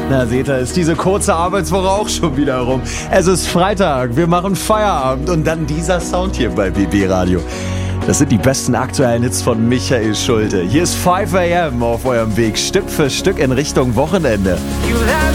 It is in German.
Na seht ihr, ist diese kurze Arbeitswoche auch schon wieder rum. Es ist Freitag, wir machen Feierabend und dann dieser Sound hier bei BB Radio. Das sind die besten aktuellen Hits von Michael Schulte. Hier ist 5 AM auf eurem Weg Stück für Stück in Richtung Wochenende. You have